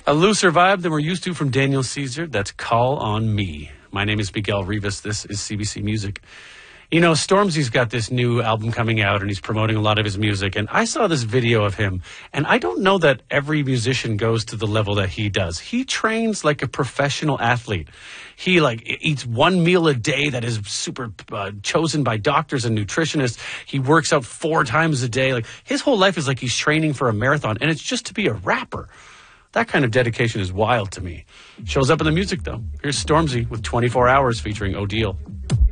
A looser vibe than we're used to from Daniel Caesar. That's Call on Me. My name is Miguel Rivas. This is CBC Music. You know, Stormzy's got this new album coming out, and he's promoting a lot of his music. And I saw this video of him, and I don't know that every musician goes to the level that he does. He trains like a professional athlete. He eats one meal a day that is super chosen by doctors and nutritionists. He works out 4 times a day. Like, his whole life is like he's training for a marathon, and it's just to be a rapper. That kind of dedication is wild to me. Shows up in the music, though. Here's Stormzy with 24 Hours featuring Odile.